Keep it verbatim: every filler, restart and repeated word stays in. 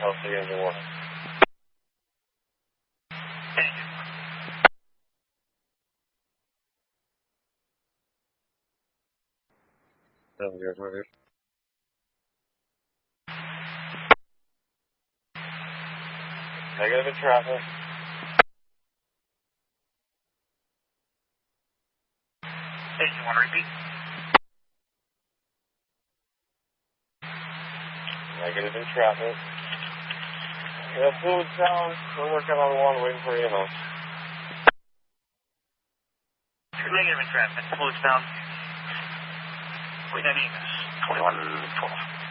Healthy engine one. Sounds good, sounds good. Negative in traffic. Engine one, repeat. Negative in traffic. Yeah, fluid down. We're working on one, waiting for you know. Negative in traffic. Fluid's down. Wait, I need twenty-one twelve.